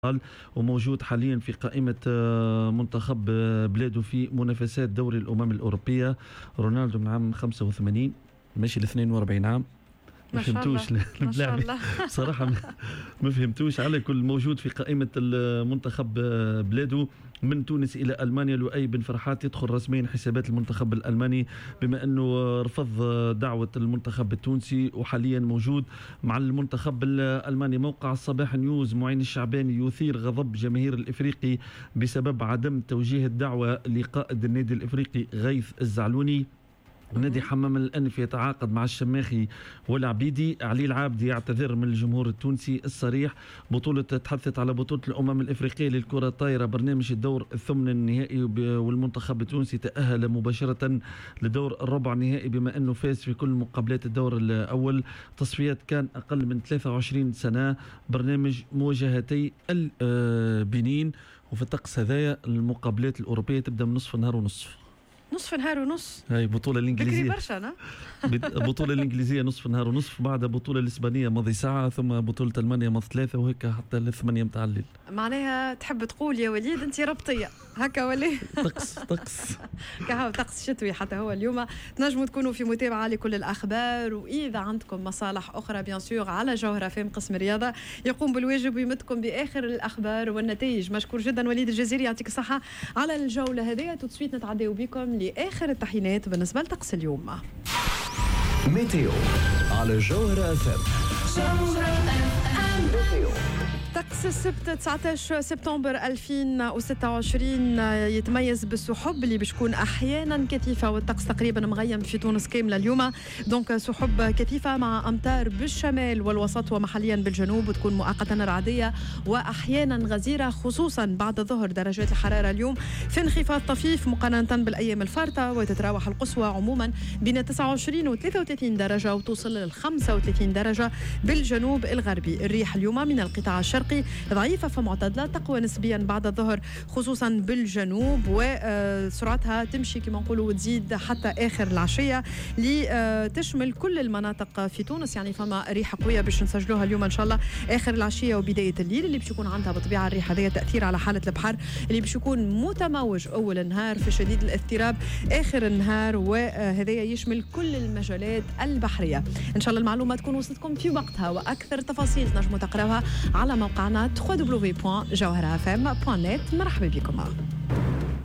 وموجود حاليا في قائمة منتخب بلاده في منافسات دوري الأمم الأوروبية. رونالدو من عام 85 ماشي ل 42 عام. ما فهمتوش اللاعب صراحة ما فهمتوش. على كل موجود في قائمة المنتخب بلاده. من تونس إلى ألمانيا لؤي بن فرحات يدخل رسميا حسابات المنتخب الألماني بما أنه رفض دعوة المنتخب التونسي وحاليا موجود مع المنتخب الألماني. موقع الصباح نيوز معين الشعباني يثير غضب جماهير الإفريقي بسبب عدم توجيه الدعوة لقائد النادي الإفريقي غيث الزعلوني. نادي حمام الأنف يتعاقد مع الشماخي والعبيدي. علي العابدي يعتذر من الجمهور التونسي الصريح. بطولة تحدثت على بطولة الأمم الإفريقية للكرة الطايرة برنامج الدور الثمن النهائي والمنتخب التونسي تأهل مباشرة لدور الربع النهائي بما أنه فاز في كل مقابلات الدور الأول. تصفيات كان أقل من 23 سنة. برنامج مواجهتي البنين. وفي الطقس هذايا المقابلات الأوروبية تبدأ من نصف النهار ونصف. نصف نهار ونص. هاي بطولة الإنجليزية. بكري برشا أنا. بطولة الإنجليزية نصف نهار ونصف. بعد بطولة الإسبانية ماضي ساعة. ثم بطولة ألمانيا ماضي 3 وهيك حتى 8 متاع الليل. معناها تحب تقول يا وليد أنت ربطية هكا ولا؟ طقس كهو طقس شتوي حتى هو اليوم. تنجموا تكونوا في متابعة لكل الأخبار وإذا عندكم مصالح أخرى بيان سور على جوهرة فيم قسم الرياضة يقوم بالواجب ويمدكم بآخر الأخبار والنتائج. مشكور جدا وليد الجزيري يعطيك الصحة على الجولة هذه. توتسويت نتعداو بكم لآخر التحيينات بالنسبة لطقس اليوم. ميتيو على جوهرة فم. طقس السبت 19 سبتمبر 2026 يتميز بالسحب اللي بتكون احيانا كثيفه والطقس تقريبا مغيم في تونس كامله اليوم. دونك سحب كثيفه مع امطار بالشمال والوسط ومحليا بالجنوب وتكون مؤقتا رعديه واحيانا غزيره خصوصا بعد الظهر. درجات الحراره اليوم في انخفاض طفيف مقارنه بالايام الفارطه وتتراوح القصوى عموما بين 29 و 33 درجه وتوصل ل 35 درجه بالجنوب الغربي. الريح اليوم من القطاع الشرقي ضعيفة فمعتدلة تقوى نسبيا بعد الظهر خصوصا بالجنوب وسرعتها تمشي كما نقولوا وتزيد حتى آخر العشية لتشمل كل المناطق في تونس. يعني فما ريحة قوية باش نسجلوها اليوم إن شاء الله آخر العشية وبداية الليل اللي باش يكون عندها بطبيعة الريحة هذه تأثير على حالة البحر اللي باش يكون متموج أول النهار في شديد الاضطراب آخر النهار وهذا يشمل كل المجالات البحرية. إن شاء الله المعلومة تكون وصلتكم في وقتها وأكثر تفاصيل نجموا تقراوها على موقعنا www.jawharafm.net. مرحبا بكم.